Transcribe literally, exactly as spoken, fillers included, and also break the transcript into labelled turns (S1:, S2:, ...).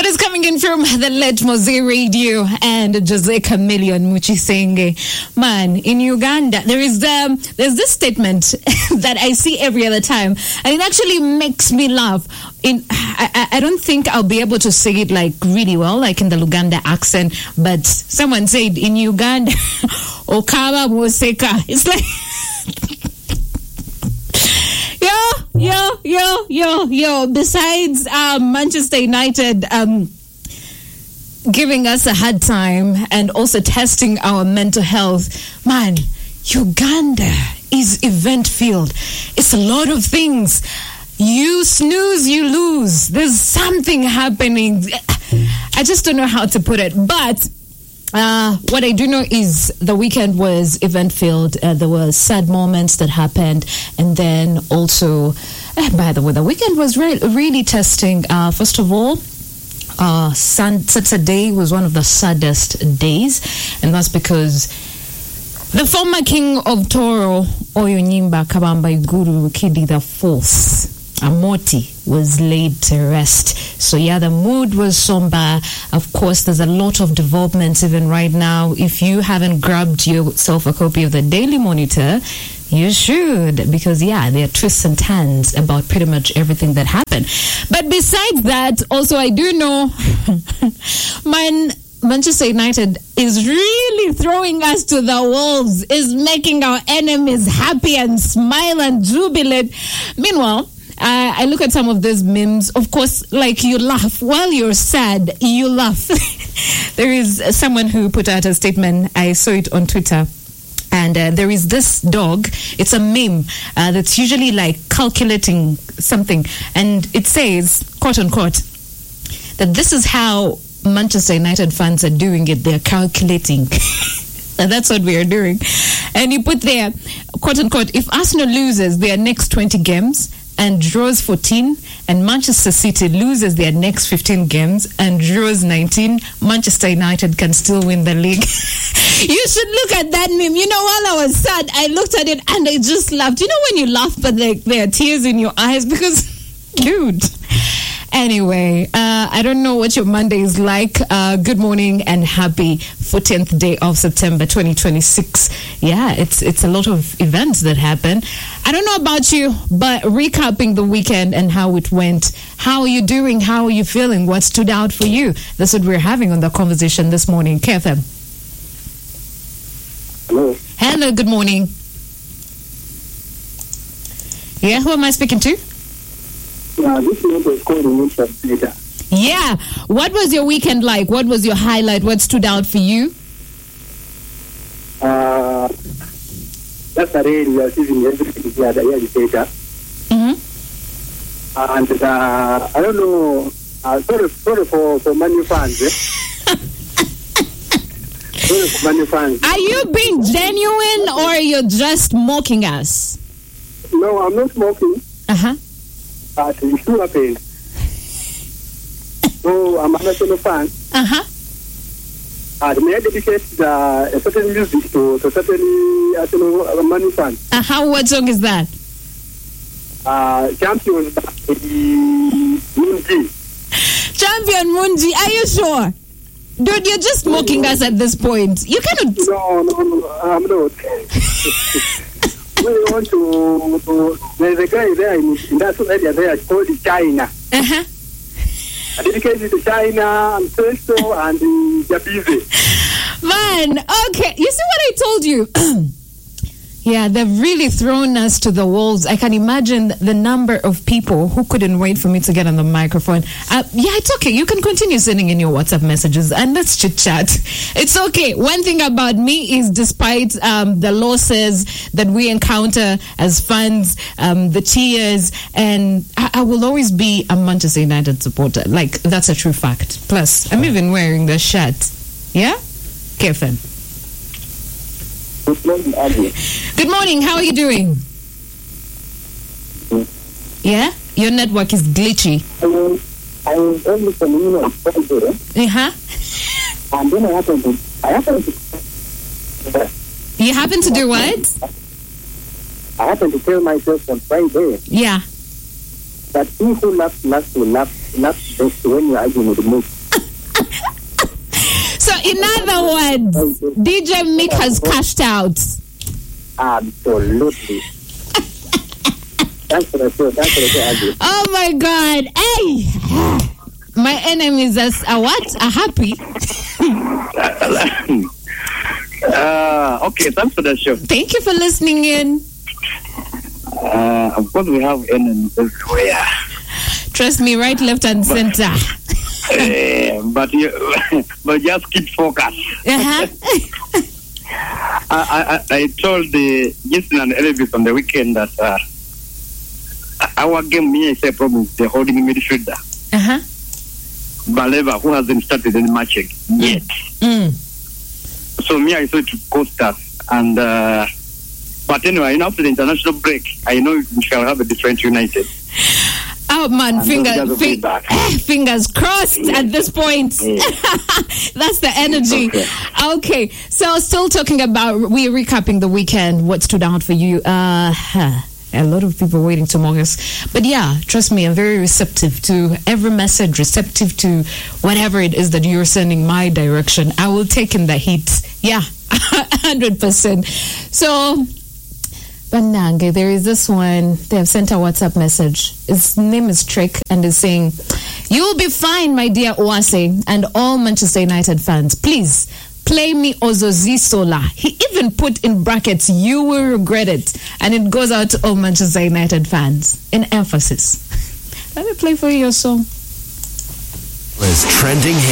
S1: What is coming in from the Let Mose Radio and Jose Chameleon Muchisenge. Man, in Uganda, there is um, there's this statement that I see every other time, and it actually makes me laugh. In I, I don't think I'll be able to say it like really well, like in the Luganda accent, but someone said in Uganda, Okaba Moseka. It's like... Yo, yo, yo, yo, yo. Besides um, Manchester United um, giving us a hard time and also testing our mental health, man, Uganda is event filled. It's a lot of things. You snooze, you lose. There's something happening. I just don't know how to put it. But Uh, what I do know is the weekend was event-filled. Uh, there were sad moments that happened. And then also, eh, by the way, the weekend was re- really testing. Uh, first of all, uh, Sun- Saturday was one of the saddest days. And that's because the former king of Toro, Oyonyimba Kabamba Iguru Kidi the Fourth, Amoti, was laid to rest. So yeah, the mood was somber. Of course, there's a lot of developments even right now. If you haven't grabbed yourself a copy of the Daily Monitor, you should, because yeah, there are twists and turns about pretty much everything that happened. But besides that, also I do know man Manchester United is really throwing us to the wolves, is making our enemies happy and smile and jubilate. Meanwhile, Uh, I look at some of these memes. Of course, like, you laugh. While you're sad, you laugh. There is someone who put out a statement. I saw it on Twitter. And uh, there is this dog. It's a meme uh, that's usually like calculating something. And it says, quote unquote, that this is how Manchester United fans are doing it. They're calculating. And that's what we are doing. And you put there, quote unquote, if Arsenal loses their next twenty games and draws fourteen, and Manchester City loses their next fifteen games and draws nineteen, Manchester United can still win the league. You should look at that meme. You know, while I was sad, I looked at it and I just laughed. You know when you laugh but there, there are tears in your eyes? Because, dude... Anyway, uh, I don't know what your Monday is like. Uh, good morning and happy fourteenth day of September twenty twenty-six. Yeah, it's it's a lot of events that happen. I don't know about you, but recapping the weekend and how it went. How are you doing? How are you feeling? What stood out for you? That's what we're having on the conversation this morning. K F M.
S2: Hello.
S1: Hello, good morning. Yeah, who am I speaking to?
S2: Yeah, this number is calling from Peter.
S1: Yeah. What was your weekend like? What was your highlight? What stood out for you?
S2: Uh, that's a really, we are receiving everything here, the educator.
S1: Mm-hmm.
S2: And uh, I don't know, uh, sorry, sorry for, for many fans. Eh? Sorry for many fans.
S1: Are you being genuine or you're just mocking us?
S2: No, I'm not mocking.
S1: Uh-huh.
S2: But it still happened. So I'm a national fan.
S1: Uh-huh.
S2: And may I dedicate uh, a certain music to, to certain uh, money fans.
S1: Uh-huh. What song is that?
S2: Uh, Champions Munji.
S1: Champion Munji, are you sure? Dude, you're just mocking us at this point. You cannot...
S2: No, no, no, I'm not. We want to, to... There's a guy there in, in that area there called China.
S1: Uh-huh.
S2: I dedicated to China and Festo and Jabize.
S1: Man, okay. You see what I told you? Yeah, they've really thrown us to the wolves. I can imagine the number of people who couldn't wait for me to get on the microphone. Uh, yeah, it's okay. You can continue sending in your WhatsApp messages and let's chit chat. It's okay. One thing about me is, despite um, the losses that we encounter as fans, um, the tears, and I-, I will always be a Manchester United supporter. Like, that's a true fact. Plus, I'm even wearing the shirt. Yeah? K F M.
S2: Good morning, Abby.
S1: Good morning. How are you doing? Yeah? Your network is glitchy.
S2: I was, I was only from, you know, Friday.
S1: Uh-huh.
S2: And then I happened to, I happened to,
S1: You happen to do what?
S2: I happened to tell myself on Friday
S1: Yeah.
S2: that he who laughs last will laugh laughs best when you're arguing with me.
S1: So, in other words, D J Mick has cashed out.
S2: Absolutely. Thanks for the show. Thanks for the show.
S1: Oh my God! Hey, my enemies are a what? A happy.
S2: uh, okay, thanks for the show.
S1: Thank you for listening in.
S2: Uh, of course, we have enemies everywhere.
S1: Trust me, right, left, and center.
S2: uh, but you, but just keep focus.
S1: Uh-huh.
S2: I, I I told the Jason and Elvis on the weekend that uh, our game here is a problem with the holding midfielder.
S1: Uh-huh.
S2: Baleva, who hasn't started any matching yet.
S1: Mm.
S2: So me, I thought it would cost us. And uh, but anyway, you know, after the international break, I know we shall have a different United.
S1: Oh man,
S2: And
S1: fingers,
S2: those guys will be back.
S1: fingers crossed
S2: Yeah.
S1: at this point.
S2: Yeah.
S1: That's the energy.
S2: Okay.
S1: Okay, so still talking about, we're recapping the weekend. What stood out for you? Uh, huh. A lot of people waiting to August. But yeah, trust me, I'm very receptive to every message, receptive to whatever it is that you're sending my direction. I will take in the heat. Yeah, one hundred percent. So, Banange, there is this one. They have sent a WhatsApp message. His name is Trick and is saying, "You'll be fine, my dear Oase and all Manchester United fans. Please play me Ozozi Sola." He even put in brackets, "You will regret it." And it goes out to all Manchester United fans in emphasis. Let me play for you your song.
S3: Is trending hit.